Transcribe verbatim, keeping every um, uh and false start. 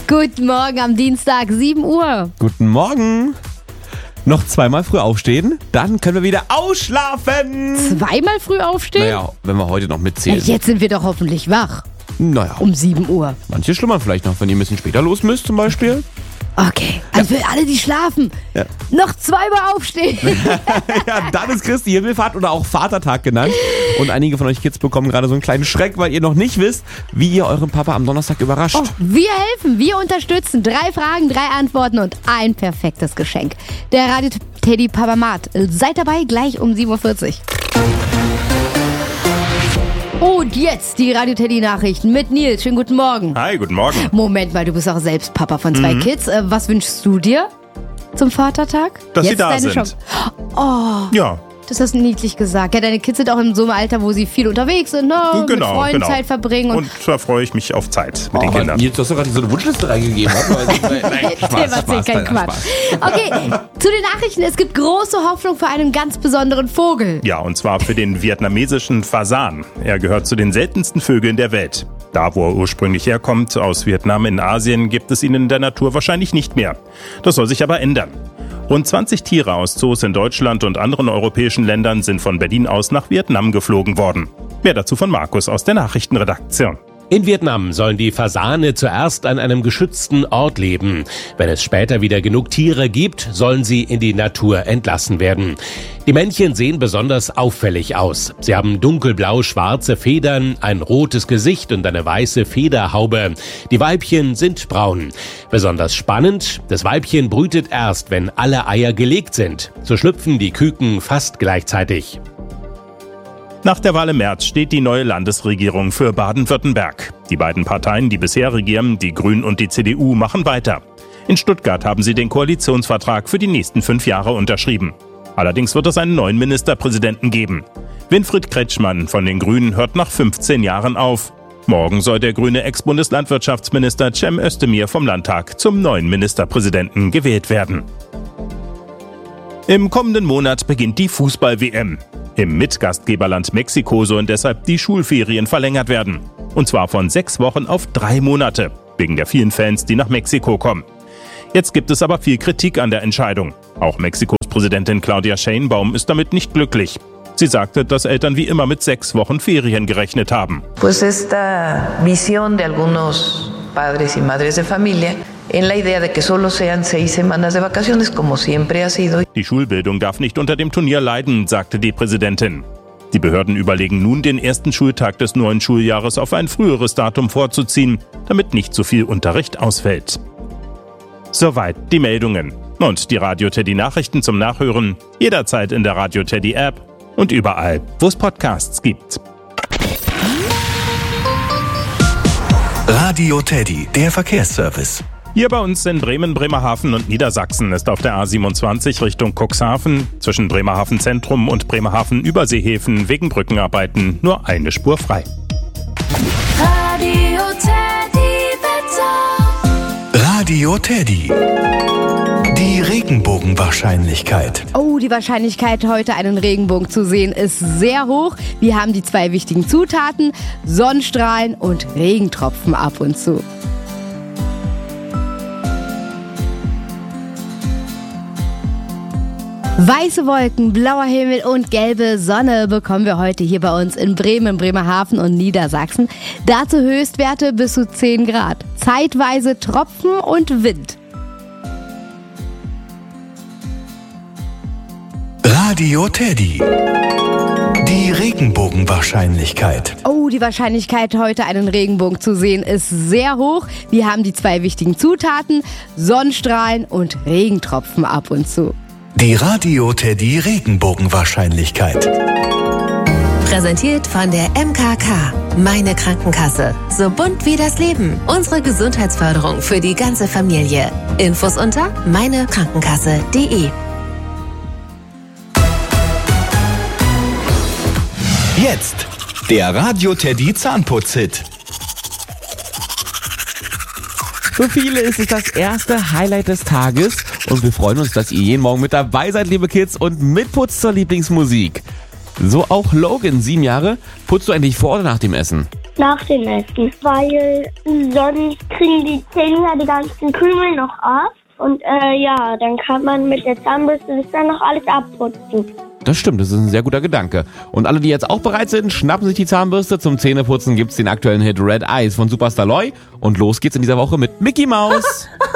Guten Morgen am Dienstag, sieben Uhr. Guten Morgen. Noch zweimal früh aufstehen, dann können wir wieder ausschlafen. Zweimal früh aufstehen? Naja, wenn wir heute noch mitzählen. Ja, jetzt sind wir doch hoffentlich wach. Naja, Um sieben Uhr. manche schlummern vielleicht noch, wenn ihr ein bisschen später los müsst zum Beispiel. Okay, also für alle, die schlafen, Ja. noch zweimal aufstehen. Ja, dann ist Christi Himmelfahrt oder auch Vatertag genannt. Und einige von euch Kids bekommen gerade so einen kleinen Schreck, weil ihr noch nicht wisst, wie ihr euren Papa am Donnerstag überrascht. Oh, wir helfen, wir unterstützen. Drei Fragen, drei Antworten und ein perfektes Geschenk. Der Radio Teddy Papamat. Seid dabei, gleich um sieben Uhr vierzig. Und jetzt die Radio Teddy Nachrichten mit Nils. Schönen guten Morgen. Hi, guten Morgen. Moment mal, du bist auch selbst Papa von zwei Mhm. Kids. Äh, Was wünschst du dir zum Vatertag? Dass sie Jetzt da deine sind. Chance. Oh, Ja, das hast du niedlich gesagt. Ja, deine Kids sind auch in so einem Alter, wo sie viel unterwegs sind, ne? mit genau, Freunden genau. Zeit verbringen. Und Und da freue ich mich auf Zeit mit den Aber Kindern. Nils, du hast doch gerade so eine Wunschliste reingegeben. Nein, Erzähl was, kein Quatsch. Okay, zu den Nachrichten. Es gibt große Hoffnung für einen ganz besonderen Vogel. Ja, und zwar für den vietnamesischen Fasan. Er gehört zu den seltensten Vögeln der Welt. Da, wo er ursprünglich herkommt, aus Vietnam in Asien, gibt es ihn in der Natur wahrscheinlich nicht mehr. Das soll sich aber ändern. Rund zwanzig Tiere aus Zoos in Deutschland und anderen europäischen Ländern sind von Berlin aus nach Vietnam geflogen worden. Mehr dazu von Markus aus der Nachrichtenredaktion. In Vietnam sollen die Fasane zuerst an einem geschützten Ort leben. Wenn es später wieder genug Tiere gibt, sollen sie in die Natur entlassen werden. Die Männchen sehen besonders auffällig aus. Sie haben dunkelblau-schwarze Federn, ein rotes Gesicht und eine weiße Federhaube. Die Weibchen sind braun. Besonders spannend, das Weibchen brütet erst, wenn alle Eier gelegt sind. So schlüpfen die Küken fast gleichzeitig. Nach der Wahl im März steht die neue Landesregierung für Baden-Württemberg. Die beiden Parteien, die bisher regieren, die Grünen und die C D U, machen weiter. In Stuttgart haben sie den Koalitionsvertrag für die nächsten fünf Jahre unterschrieben. Allerdings wird es einen neuen Ministerpräsidenten geben. Winfried Kretschmann von den Grünen hört nach fünfzehn Jahren auf. Morgen soll der grüne Ex-Bundeslandwirtschaftsminister Cem Özdemir vom Landtag zum neuen Ministerpräsidenten gewählt werden. Im kommenden Monat beginnt die Fußball-W M. Im Mitgastgeberland Mexiko sollen deshalb die Schulferien verlängert werden. Und zwar von sechs Wochen auf drei Monate, wegen der vielen Fans, die nach Mexiko kommen. Jetzt gibt es aber viel Kritik an der Entscheidung. Auch Mexikos Präsidentin Claudia Sheinbaum ist damit nicht glücklich. Sie sagte, dass Eltern wie immer mit sechs Wochen Ferien gerechnet haben. Pues esta visión de algunos padres y madres de familia en la idea de que solo sean seis semanas de vacaciones, como siempre ha sido. Die Schulbildung darf nicht unter dem Turnier leiden, sagte die Präsidentin. Die Behörden überlegen nun, den ersten Schultag des neuen Schuljahres auf ein früheres Datum vorzuziehen, damit nicht so viel Unterricht ausfällt. Soweit die Meldungen. Und die Radio Teddy Nachrichten zum Nachhören jederzeit in der Radio Teddy App und überall, wo es Podcasts gibt. Radio Teddy, der Verkehrsservice. Hier bei uns in Bremen, Bremerhaven und Niedersachsen ist auf der A siebenundzwanzig Richtung Cuxhaven zwischen Bremerhaven Zentrum und Bremerhaven Überseehäfen wegen Brückenarbeiten nur eine Spur frei. Radio Teddy Wetter. Radio Teddy. Die Regenbogenwahrscheinlichkeit. Oh, die Wahrscheinlichkeit, heute einen Regenbogen zu sehen, ist sehr hoch. Wir haben die zwei wichtigen Zutaten: Sonnenstrahlen und Regentropfen ab und zu. Weiße Wolken, blauer Himmel und gelbe Sonne bekommen wir heute hier bei uns in Bremen, Bremerhaven und Niedersachsen. Dazu Höchstwerte bis zu zehn Grad. Zeitweise Tropfen und Wind. Radio Teddy. Die Regenbogenwahrscheinlichkeit. Oh, die Wahrscheinlichkeit, heute einen Regenbogen zu sehen, ist sehr hoch. Wir haben die zwei wichtigen Zutaten: Sonnenstrahlen und Regentropfen ab und zu. Die Radio Teddy Regenbogenwahrscheinlichkeit. Präsentiert von der M K K. Meine Krankenkasse. So bunt wie das Leben. Unsere Gesundheitsförderung für die ganze Familie. Infos unter meine krankenkasse punkt de. Jetzt der Radio Teddy Zahnputz-Hit. Für viele ist es das erste Highlight des Tages und wir freuen uns, dass ihr jeden Morgen mit dabei seid, liebe Kids, und mitputzt zur Lieblingsmusik. So auch Logan, sieben Jahre. Putzt du eigentlich vor oder nach dem Essen? nach dem Essen, weil sonst kriegen die Zähne ja die ganzen Krümel noch ab. Und äh, ja, dann kann man mit der Zahnbürste das dann noch alles abputzen. Das stimmt, das ist ein sehr guter Gedanke. Und alle, die jetzt auch bereit sind, schnappen sich die Zahnbürste. Zum Zähneputzen gibt's den aktuellen Hit Red Eyes von Superstar Loy. Und los geht's in dieser Woche mit Mickey Mouse.